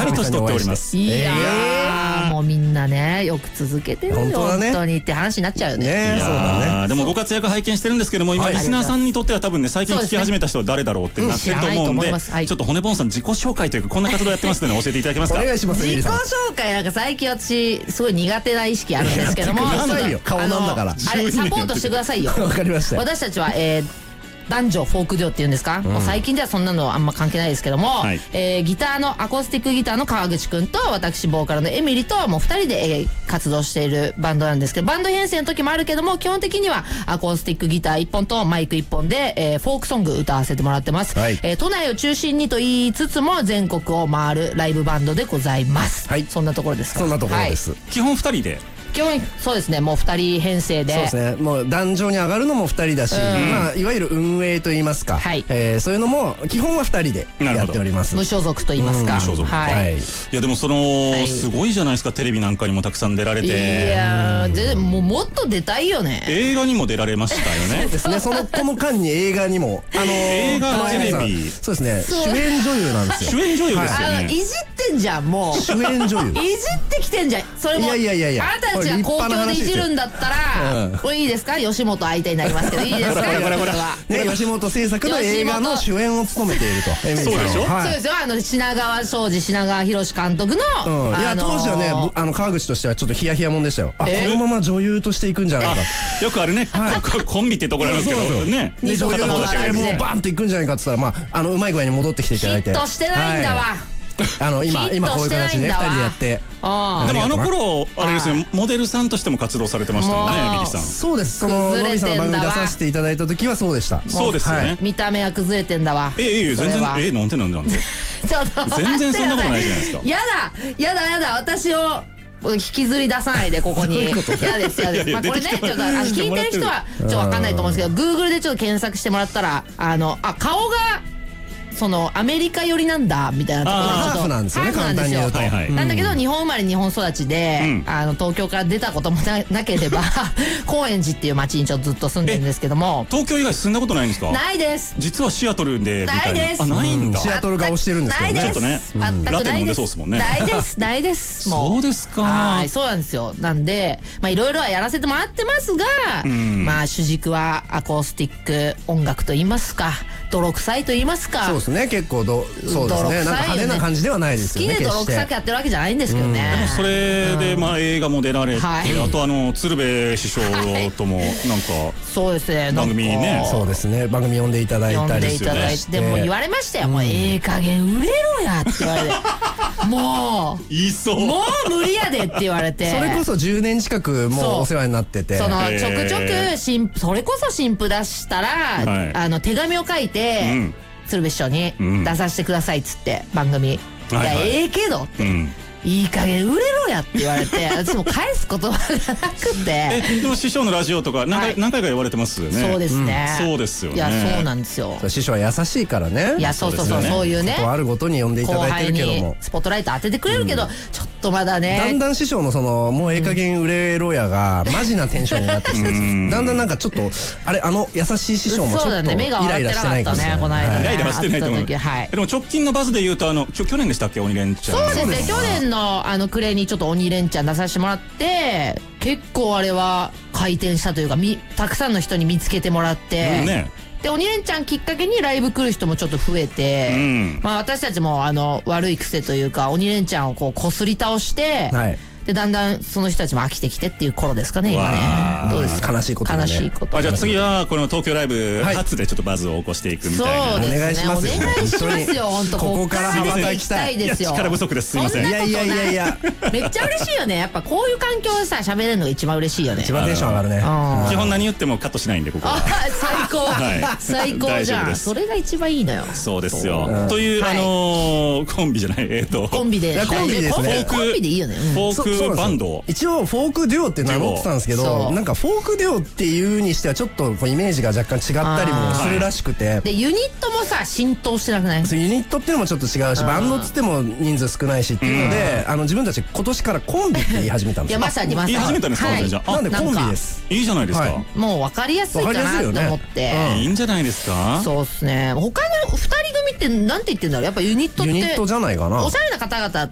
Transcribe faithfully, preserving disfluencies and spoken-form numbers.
りとしておっております。 いやーもうみんなねよく続けてるよ本当にって話になっちゃうよね。 ね、そうだね。でもご活躍拝見してるんですけども、今リスナーさんにとっては多分ね最近聞き始めた人は誰だろうってなってると思うんで、ちょっと骨ボンさん自己紹介というかこんな活動やってますので教えていただけますか。 お願いします。自己紹介なんか最近私すごい苦手な意識あるんですけども、 顔なんだからあれサポートしてくださいよ。 わかりました。 私たちはえー男女フォークデュオっていうんですか、もう最近ではそんなのあんま関係ないですけども、はい、えー、ギターのアコースティックギターの川口くんと私ボーカルのエミリともうふたりで、えー、活動しているバンドなんですけど、バンド編成の時もあるけども基本的にはアコースティックギターいっぽんとマイクいっぽんで、えー、フォークソング歌わせてもらってます、はい、えー、都内を中心にと言いつつも全国を回るライブバンドでございます、はい、そんなところですか。 そんなところです、はい、基本ふたりで基本そうですね、もうふたり編成で、 そうですね、もう壇上に上がるのもふたりだし、まあいわゆる運営といいますか、はい、えー、そういうのも基本はふたりでやっております。 無所属といいますか、 無所属、はい。いやでもそのすごいじゃないですか、テレビなんかにもたくさん出られて。 いやでももっと出たいよね。 映画にも出られましたよね。そうですね、そのこの間に映画にもあの映画テレビ、そうですね、主演女優なんですよ。主演女優ですよね。 いじってんじゃんもう。 主演女優。 いじってきてんじゃん。それもいやいやいや、あなたたちが公共でいじるんだったら、これいいですか、吉本相手になりますけどいいですか。 ね、吉本制作の映画の主演を務めていると。そうでしょ。 そうですよ、あの品川庄司品川博監督の。 いや当時はね、あの川口としてはちょっとヒヤヒヤもんでしたよ。あ、このまま女優としていくんじゃないかと。よくあるね、コンビってところなんですけどね。で女優としてもうバンといくんじゃないかって言ったら、まああのうまい具合に戻ってきていただいて。 ヒットしてないんだわ。 あの今今こういう形でねふたりでやって。でもあの頃あれですね、モデルさんとしても活動されてましたよね、ミキさん。そうです。そののびさんの番組出させていただいた時はそうでした。そうですよね。 見た目は崩れてんだわ。 ええ全然えなんてなんでなんで。全然そんなことないじゃないですか。 やだやだやだ、私を引きずり出さないでここに。嫌です嫌です。まあこれねちょっと聞いてる人はちょっとわかんないと思うんですけど、Google でちょっと検索してもらったら、あのあ顔がそのアメリカ寄りなんだみたいなところでちょっとハーフなんですよね、簡単に言うと。なんだけど日本生まれ日本育ちで、あの東京から出たこともなければ高円寺っていう町にちょっとずっと住んでるんですけども。 東京以外住んだことないんですか。 ないです。 実はシアトルでみたいな。 ないです。 あ、ないんだ。シアトル顔してるんですけどね。 ちょっとねラテ飲んでそうですもんね。 ないですないです。 そうですか。 はい、そうなんですよ。なんでまあいろいろはやらせてもらってますが、まあ主軸はアコースティック音楽と言いますか、泥臭いと言いますか。そうですね、結構どそうですね、なんか派手な感じではないですよね。好きで泥臭くやってるわけじゃないんですけどね。でもそれでまあ映画も出られて、あとあの鶴瓶師匠ともなんかそうですね、 番組ね、そうですね、番組呼んでいただいたりして、 でも言われましたよ、もうええ加減売れろやって言われて、もう言いそう、もう無理やでって言われて、それこそじゅうねん近くもうお世話になってて、そのちょくちょく新それこそ新譜出したらあの手紙を書いて鶴瓶師匠に出させてくださいっつって番組、いやええけどっていい加減売れろやって言われて、私も返す言葉がなくて。え、でも師匠のラジオとか何回何回か言われてますよね。そうですね。そうですよね。いやそうなんですよ。師匠は優しいからね。いやそうそうそう、そういうね。ことあるごとに呼んでいただいてるけども、スポットライト当ててくれるけど、ちょっとまだね。だんだん師匠のそのもうええ加減売れろやがマジなテンションになってきて、だんだんなんかちょっとあれあの優しい師匠もちょっとイライラしてないかもしれない。この間イライラしてないと思う。でも直近のバズで言うとあの去年でしたっけ、鬼レンチャン。そうですね、去年のあの暮れにちょっと鬼レンチャン出させてもらって、結構あれは回転したというか、みたくさんの人に見つけてもらって、うんね、で鬼レンチャンきっかけにライブ来る人もちょっと増えて、うん、まあ私たちもあの悪い癖というか鬼レンチャンをこうこすり倒して、はい、でだんだんその人たちも飽きてきてっていう頃ですかね今ね。どうですか。悲しいことね。悲しいこと。じゃあ次はこの東京ライブ初でちょっとバズを起こしていくみたいな。そうですね。お願いしますよ。お願いしますよ。本当ここから羽ばたきたいですよ。力不足です。すみません。いやいやいやいや。めっちゃ嬉しいよね。やっぱこういう環境でさ喋れるのが一番嬉しいよね。一番テンション上がるね。基本何言ってもカットしないんでここ。最高。最高じゃん。それが一番いいのよ。そうですよ。というあのコンビじゃないえっとコンビでコンビですね。コンビでいいよね。フォークバンド。一応フォークデュオって名乗ってたんですけど、なんかフォークデュオっていうにしてはちょっとイメージが若干違ったりもするらしくて、でユニットもさ浸透してなくない。ユニットっていうのもちょっと違うし、バンドっつっても人数少ないしっていうので、あの自分たち今年からコンビって言い始めたんですよ。いやまさにまさに言い始めたんですか。じゃあなんでコンビです。いいじゃないですか。もう分かりやすいかなと思って。いいんじゃないですか。そうっすね。他のふたり組ってなんて言ってんだろう。やっぱユニットってユニットじゃないかな。おしゃれな方々